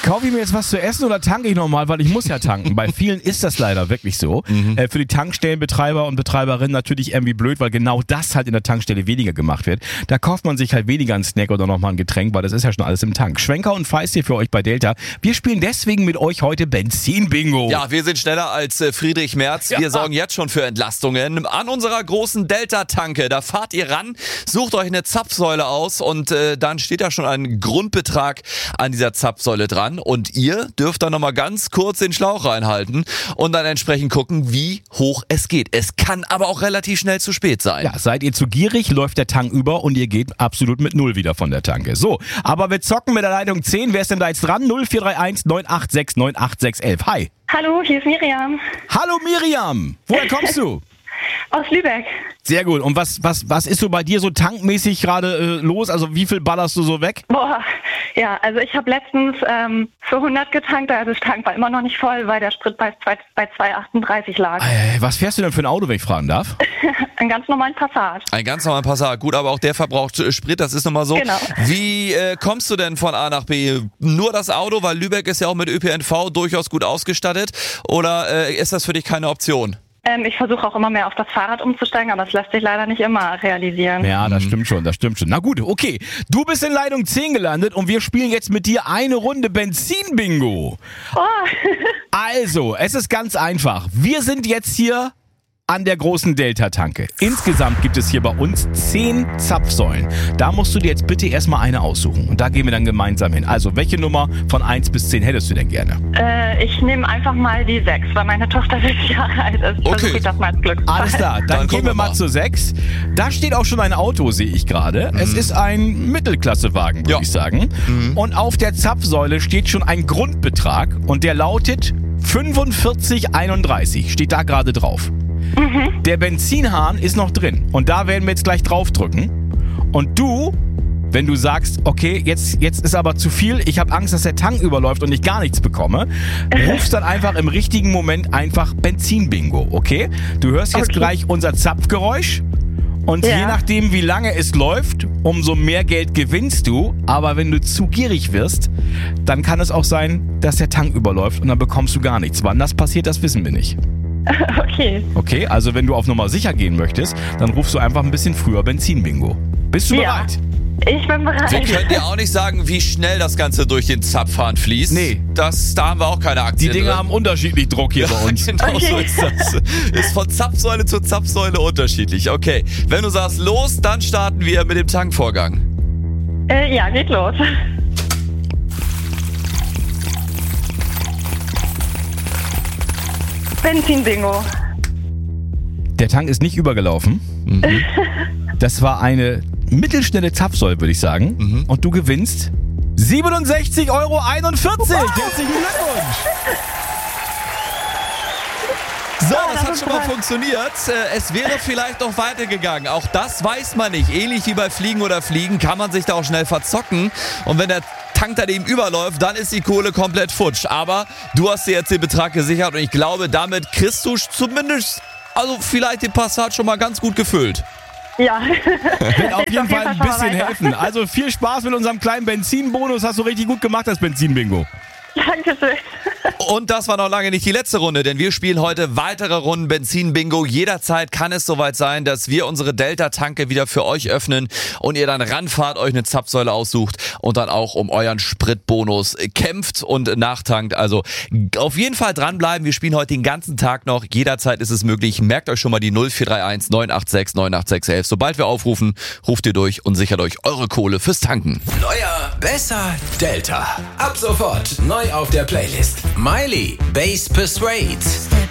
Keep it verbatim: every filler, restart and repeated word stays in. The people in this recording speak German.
kaufe ich mir jetzt was zu essen oder tanke ich nochmal, weil ich muss ja tanken. Bei vielen ist das leider wirklich so. Mhm. Äh, für die Tankstellenbetreiber und Betreiberinnen natürlich irgendwie blöd, weil genau das halt in der Tankstelle weniger gemacht wird. Da kauft man sich halt weniger einen Snack oder nochmal ein Getränk, weil das ist ja schon alles im Tank. Schwenker und Feist hier für euch bei Delta. Wir spielen deswegen mit euch heute Benzin-Bingo. Ja, wir sind schneller als äh, Friedrich Merz. Wir ja. sorgen jetzt schon für Entlastungen an unserer großen Delta-Tanke. Da fahrt ihr ran, sucht euch eine Zapfsäule aus und äh, dann steht da schon ein Grundbetrag an dieser Zapfsäule dran. Und ihr dürft dann nochmal ganz kurz den Schlauch reinhalten und dann entsprechend gucken, wie hoch es geht. Es kann aber auch relativ schnell zu spät sein. Ja, seid ihr zu gierig, läuft der Tank über und ihr geht absolut mit Null wieder von der Tanke. So, aber wir zocken mit der Leitung zehn. Wer ist denn da jetzt dran? null vier drei eins neun acht sechs neun acht sechs eins eins. Hi. Hallo, hier ist Miriam. Hallo Miriam. Woher kommst du? Aus Lübeck. Sehr gut. Und was, was, was ist so bei dir so tankmäßig gerade äh, los? Also wie viel ballerst du so weg? Boah, ja, also ich habe letztens ähm, für hundert getankt, also das Tank war immer noch nicht voll, weil der Spritpreis bei, bei zwei achtunddreißig lag. Äh, was fährst du denn für ein Auto, wenn ich fragen darf? Einen ganz normalen Passat. Ein ganz normalen Passat. Gut, aber auch der verbraucht äh, Sprit, das ist nochmal so. Genau. Wie äh, kommst du denn von A nach B? Nur das Auto, weil Lübeck ist ja auch mit Ö P N V durchaus gut ausgestattet. Oder äh, ist das für dich keine Option? Ähm, ich versuche auch immer mehr auf das Fahrrad umzusteigen, aber es lässt sich leider nicht immer realisieren. Ja, das stimmt schon, das stimmt schon. Na gut, okay. Du bist in Leitung zehn gelandet und wir spielen jetzt mit dir eine Runde Benzin-Bingo. Oh. Also, es ist ganz einfach. Wir sind jetzt hier an der großen Delta-Tanke. Insgesamt gibt es hier bei uns zehn Zapfsäulen. Da musst du dir jetzt bitte erstmal eine aussuchen. Und da gehen wir dann gemeinsam hin. Also, welche Nummer von eins bis zehn hättest du denn gerne? Äh, ich nehme einfach mal die sechs, weil meine Tochter sechs Jahre alt ist. Okay. Versuche ich das mal als Glück. Alles klar, dann, dann gehen wir mal zur sechs. Da steht auch schon ein Auto, sehe ich gerade. Mhm. Es ist ein Mittelklassewagen, würde ja. ich sagen. Mhm. Und auf der Zapfsäule steht schon ein Grundbetrag und der lautet fünfundvierzig einunddreißig. Steht da gerade drauf. Mhm. Der Benzinhahn ist noch drin und da werden wir jetzt gleich draufdrücken. Und du, wenn du sagst, okay, jetzt, jetzt ist aber zu viel, ich habe Angst, dass der Tank überläuft und ich gar nichts bekomme, rufst dann einfach im richtigen Moment einfach Benzin-Bingo, okay? Du hörst jetzt okay. gleich unser Zapfgeräusch und ja. je nachdem, wie lange es läuft, umso mehr Geld gewinnst du. Aber wenn du zu gierig wirst, dann kann es auch sein, dass der Tank überläuft und dann bekommst du gar nichts. Wann das passiert, das wissen wir nicht. Okay. Okay, also wenn du auf Nummer sicher gehen möchtest, dann rufst du einfach ein bisschen früher Benzin-Bingo. Bist du ja. bereit? Ich bin bereit. Wir können dir auch nicht sagen, wie schnell das Ganze durch den Zapfhahn fließt. Nee. Das, da haben wir auch keine Aktien Die Dinger drin. haben unterschiedlich Druck hier ja, bei uns. Genau okay. so ist das. Ist von Zapfsäule zu Zapfsäule unterschiedlich. Okay, wenn du sagst los, dann starten wir mit dem Tankvorgang. Äh, ja, geht los. Benzin-Bingo. Der Tank ist nicht übergelaufen. Mhm. Das war eine mittelschnelle Zapfsäule, würde ich sagen. Mhm. Und du gewinnst siebenundsechzig Euro einundvierzig. Wow. Herzlichen Glückwunsch. So, Ja, das, das hat ist schon mal toll. funktioniert. Es wäre vielleicht noch weitergegangen. Auch das weiß man nicht. Ähnlich wie bei Fliegen oder Fliegen kann man sich da auch schnell verzocken. Und wenn der Tank daneben überläuft, dann ist die Kohle komplett futsch. Aber du hast dir jetzt den Betrag gesichert und ich glaube, damit kriegst du zumindest, also vielleicht den Passat schon mal ganz gut gefüllt. Ja. Wird auf Hilft jeden Fall ein schon mal bisschen weiter. helfen. Also viel Spaß mit unserem kleinen Benzinbonus. Hast du richtig gut gemacht, das Benzin-Bingo. Dankeschön. Und das war noch lange nicht die letzte Runde, denn wir spielen heute weitere Runden Benzin-Bingo. Jederzeit kann es soweit sein, dass wir unsere Delta-Tanke wieder für euch öffnen und ihr dann ranfahrt, euch eine Zapfsäule aussucht und dann auch um euren Spritbonus kämpft und nachtankt. Also auf jeden Fall dranbleiben. Wir spielen heute den ganzen Tag noch. Jederzeit ist es möglich. Merkt euch schon mal die null vier drei eins neun acht sechs neun acht sechs eins. Sobald wir aufrufen, ruft ihr durch und sichert euch eure Kohle fürs Tanken. Neuer, besser, Delta. Ab sofort neu auf der Playlist. Miley, Bass Persuade.